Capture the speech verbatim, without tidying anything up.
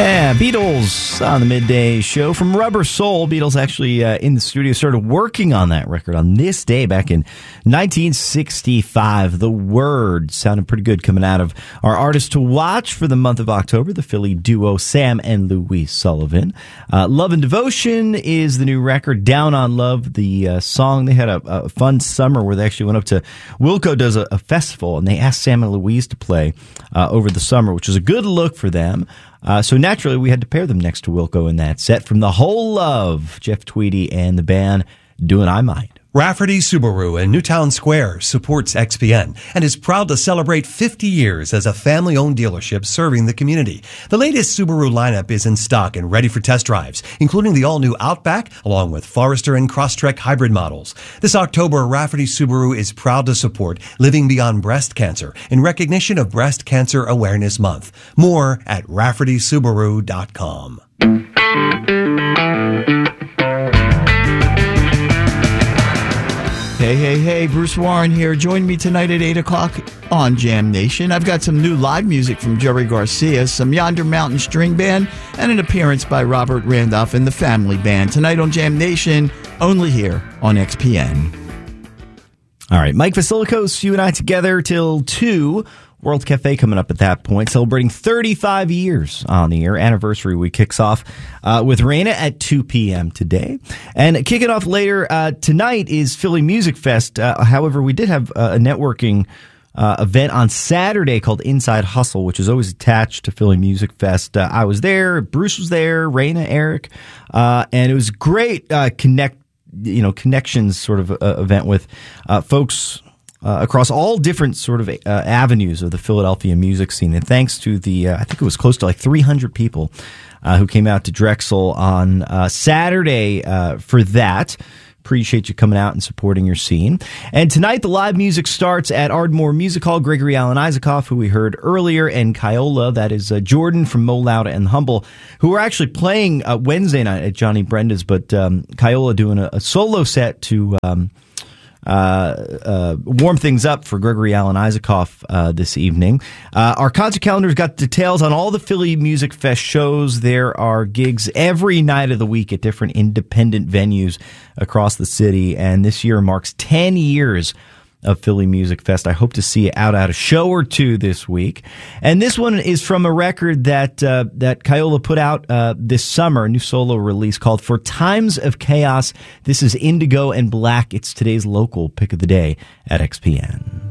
Yeah, Beatles on the midday show from Rubber Soul. Beatles actually uh, in the studio started working on that record on this day back in nineteen sixty-five. The Word sounded pretty good coming out of our artists to watch for the month of October, the Philly duo Sam and Louise Sullivan. Uh, Love and Devotion is the new record. Down on Love, the uh, song. They had a, a fun summer where they actually went up to Wilco does a, a festival, and they asked Sam and Louise to play uh, over the summer, which was a good look for them. Uh, so naturally, we had to pair them next to Wilco in that set. From The Whole Love, Jeff Tweedy and the band doing I Might. Rafferty Subaru in Newtown Square supports X P N and is proud to celebrate fifty years as a family-owned dealership serving the community. The latest Subaru lineup is in stock and ready for test drives, including the all-new Outback, along with Forester and Crosstrek hybrid models. This October, Rafferty Subaru is proud to support Living Beyond Breast Cancer in recognition of Breast Cancer Awareness Month. More at rafferty subaru dot com. Hey, hey, hey, Bruce Warren here. Join me tonight at eight o'clock on Jam Nation. I've got some new live music from Jerry Garcia, some Yonder Mountain String Band, and an appearance by Robert Randolph and the Family Band. Tonight on Jam Nation, only here on X P N. All right, Mike Vasilikos, you and I together till two. World Cafe coming up at that point, celebrating thirty-five years on the air. Anniversary week kicks off uh, with Raina at two p.m. today. And kicking off later uh, tonight is Philly Music Fest. Uh, however, we did have uh, a networking uh, event on Saturday called Inside Hustle, which is always attached to Philly Music Fest. Uh, I was there, Bruce was there, Raina, Eric, uh, and it was great uh, connect, you know, connections sort of uh, event with uh, folks Uh, across all different sort of uh, avenues of the Philadelphia music scene. And thanks to the, uh, I think it was close to like three hundred people uh, who came out to Drexel on uh, Saturday uh, for that. Appreciate you coming out and supporting your scene. And tonight, the live music starts at Ardmore Music Hall. Gregory Alan Isaacoff, who we heard earlier, and Kyola, that is uh, Jordan from Mo Lauda and Humble, who are actually playing uh, Wednesday night at Johnny Brenda's, but um, Kyola doing a, a solo set to Um, Uh, uh, warm things up for Gregory Alan Isaacoff uh, this evening. Uh, our concert calendar's got details on all the Philly Music Fest shows. There are gigs every night of the week at different independent venues across the city, and this year marks ten years of Philly Music Fest. I hope to see you out at a show or two this week. And this one is from a record that uh, that Kyola put out uh, this summer, a new solo release called For Times of Chaos. This is Indigo and Black. It's today's local pick of the day at X P N.